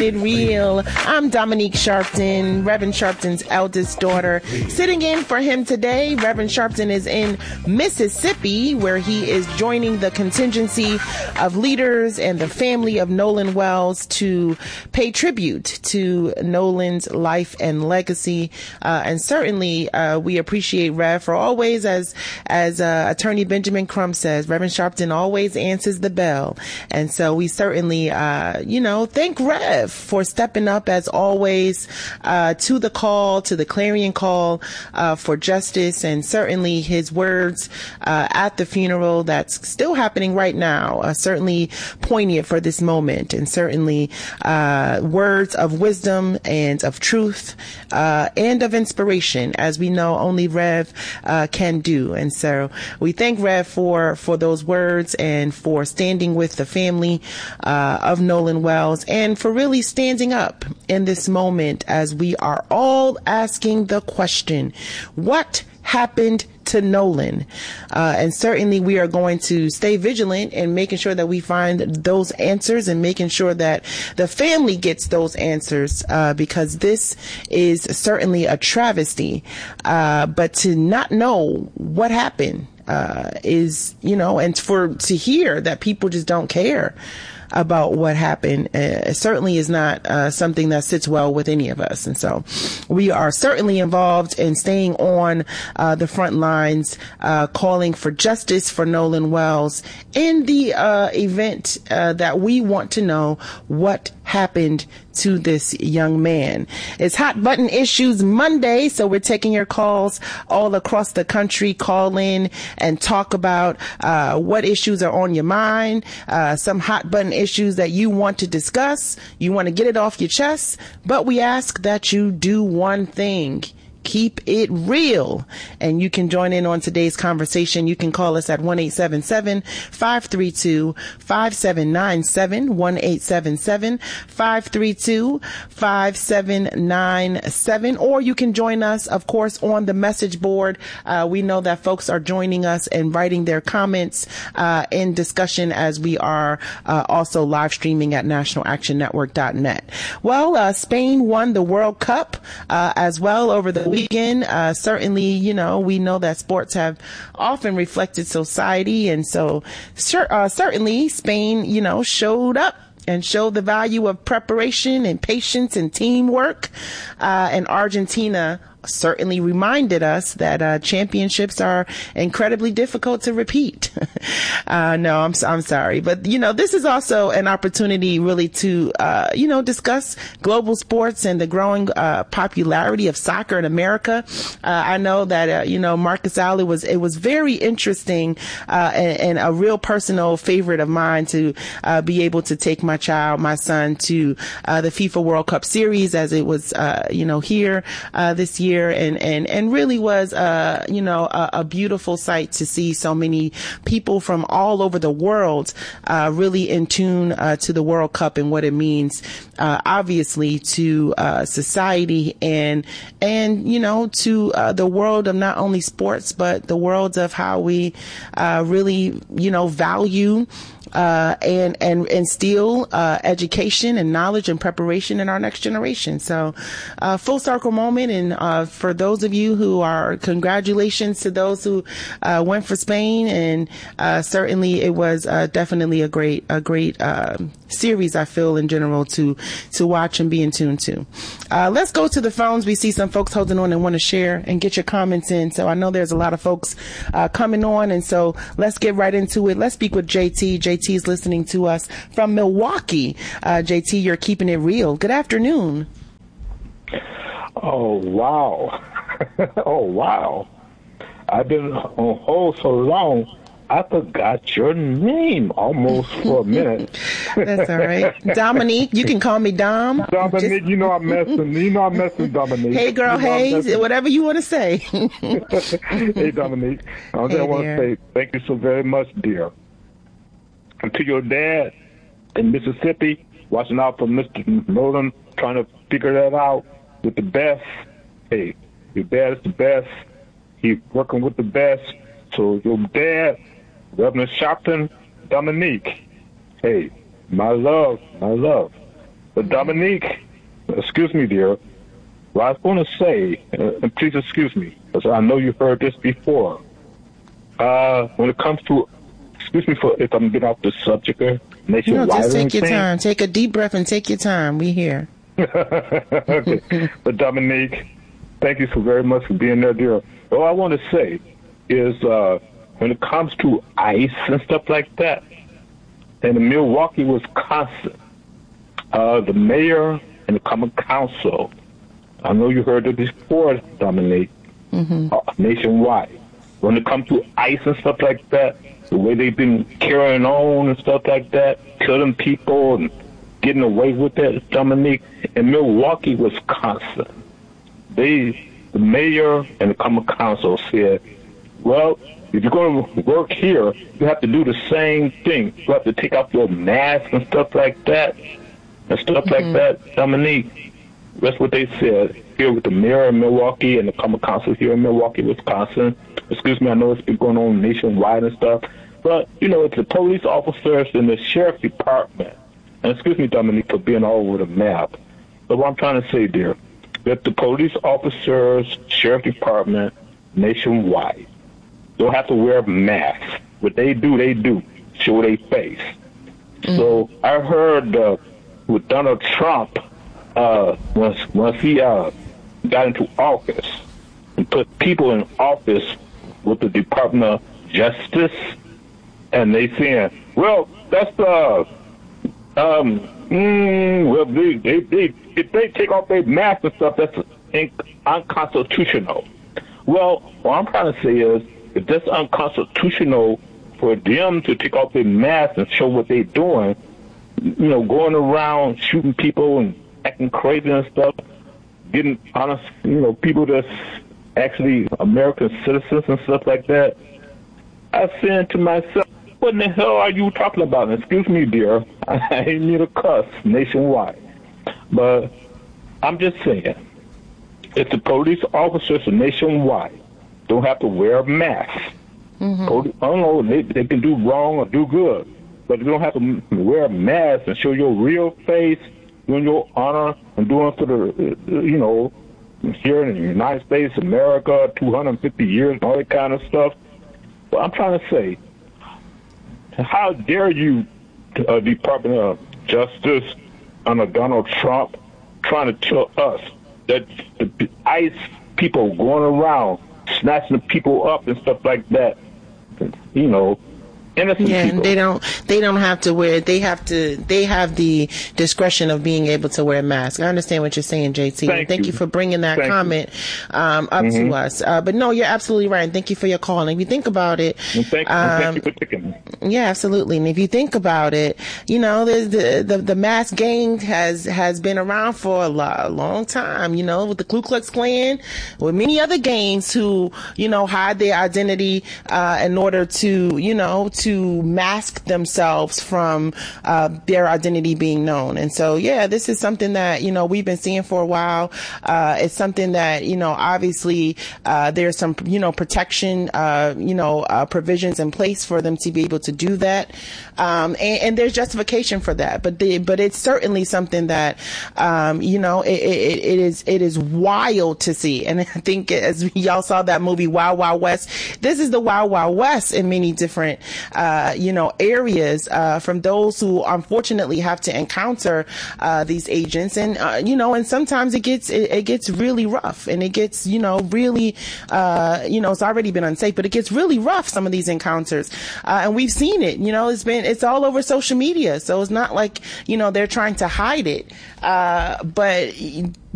It Real. I'm Dominique Sharpton, Reverend Sharpton's eldest daughter. Sitting in for him today, Reverend Sharpton is in Mississippi, where he is joining the contingency of leaders and the family of Nolan Wells to pay tribute to Nolan's life and legacy. And certainly, we appreciate Rev for always, as Attorney Benjamin Crump says, Reverend Sharpton always answers the bell. And so we certainly, thank Rev for stepping up as always, to the call, to the clarion call, for justice, and certainly his words, at the funeral that's still happening right now, certainly poignant for this moment, and certainly, words of wisdom and of truth, and of inspiration, as we know only Rev, can do. And so we thank Rev for those words and for standing with the family, of Nolan Wells, and for really standing up in this moment as we are all asking the question, what happened to Nolan? And certainly we are going to stay vigilant in making sure that we find those answers and making sure that the family gets those answers, because this is certainly a travesty. But to not know what happened, is, and to hear that people just don't care about what happened, certainly is not something that sits well with any of us. And so we are certainly involved in staying on the front lines, calling for justice for Nolan Wells in the event that we want to know what happened to this young man. It's Hot Button Issues Monday, so we're taking your calls all across the country. Call in and talk about what issues are on your mind, some hot button issues that you want to discuss. You want to get it off your chest, but we ask that you do one thing. Keep it real. And you can join in on today's conversation. You can call us at 1-877-532-5797, 1-877-532-5797, or you can join us, of course, on the message board. We know that folks are joining us and writing their comments in discussion as we are also live streaming at nationalactionnetwork.net. Well, Spain won the World Cup as well over the weekend. Certainly, we know that sports have often reflected society, and so certainly Spain, showed up and showed the value of preparation and patience and teamwork. And Argentina certainly reminded us that championships are incredibly difficult to repeat. No, I'm sorry. But, this is also an opportunity really to, discuss global sports and the growing popularity of soccer in America. I know that, Marcus Alley it was very interesting and a real personal favorite of mine to be able to take my son to the FIFA World Cup Series as it was, here this year. And really was, a beautiful sight to see so many people from all over the world, really in tune, to the World Cup and what it means, obviously to, society and, to, the world of not only sports, but the world of how we, really, value, and instill, education and knowledge and preparation in our next generation. So, full circle moment. And, for those of you who are, congratulations to those who, went for Spain. And, certainly it was, definitely a great, series, I feel, in general to watch and be in tune to. Let's go to the phones. We see some folks holding on and want to share and get your comments in. So I know there's a lot of folks, coming on. And so let's get right into it. Let's speak with JT. JT is listening to us from Milwaukee. JT, you're keeping it real. Good afternoon. Oh, wow. Oh, wow. I've been on hold so long, I forgot your name almost for a minute. That's all right. Dominique, you can call me Dom. Dominique, I'm messing Dominique. Hey, girl, hey, whatever you want to say. Hey, Dominique. I just want to say thank you so very much, dear. And to your dad in Mississippi, watching out for Mr. Nolan, trying to figure that out with the best. Hey, your dad is the best. He's working with the best. So your dad, Reverend Sharpton, Dominique, hey, my love. But Dominique, excuse me, dear. What I was going to say, and please excuse me, because I know you've heard this before. When it comes to, excuse me for if I'm getting off the subject here, nationwide. No, just take your time. Take a deep breath and take your time. We here. Okay. But Dominique, thank you so very much for being there, dear. All I want to say is when it comes to ICE and stuff like that, in Milwaukee, Wisconsin, the mayor and the common council, I know you heard it before, Dominique, nationwide. When it comes to ICE and stuff like that, the way they've been carrying on and stuff like that, killing people and getting away with that, Dominique, in Milwaukee, Wisconsin, the mayor and the common council said, well, if you're going to work here, you have to do the same thing. You have to take off your mask and stuff like that, Dominique. That's what they said here with the mayor in Milwaukee and the common council here in Milwaukee, Wisconsin. Excuse me, I know it's been going on nationwide and stuff, but, you know, it's the police officers and the sheriff department. And excuse me, Dominique, for being all over the map. But what I'm trying to say, dear, that the police officers, sheriff department, nationwide, don't have to wear masks. What they do, show their face. So I heard with Donald Trump, once he got into office and put people in office with the Department of Justice, and they saying, well, that's well, if they take off their mask and stuff, that's unconstitutional. Well, what I'm trying to say is, if that's unconstitutional for them to take off their mask and show what they're doing, you know, going around shooting people and acting crazy and stuff, getting honest, you know, people that's actually American citizens and stuff like that, I said to myself, what in the hell are you talking about? And excuse me, dear, I ain't need a cuss nationwide. But I'm just saying, if the police officers nationwide don't have to wear a mask, I don't know, they can do wrong or do good, but you don't have to wear a mask and show your real face, doing your honor and doing for the, you know, here in the United States, America, 250 years and all that kind of stuff. But I'm trying to say, how dare you, Department of Justice under Donald Trump, trying to tell us that the ICE people going around snatching people up and stuff like that, you know, innocent people. And they don't have to wear it. They have the discretion of being able to wear a mask. I understand what you're saying, JT. Thank you for bringing that comment up to us. But no, you're absolutely right. And thank you for your call. And if you think about it, thank you for taking me. Yeah, absolutely. And if you think about it, you know, the mask gang has been around for a long time, you know, with the Ku Klux Klan, with many other gangs who, you know, hide their identity in order to, you know, to mask themselves from their identity being known. And so, yeah, this is something that, you know, we've been seeing for a while. It's something that, you know, obviously there's some, you know, protection, provisions in place for them to be able to do that. And there's justification for that. But it's certainly something that, you know, it is wild to see. And I think as y'all saw that movie Wild Wild West, this is the Wild Wild West in many different areas, from those who unfortunately have to encounter these agents. And and sometimes it gets really rough, and it gets, you know, really, it's already been unsafe, but it gets really rough, some of these encounters. And we've seen it, you know, it's all over social media. So it's not like, you know, they're trying to hide it. But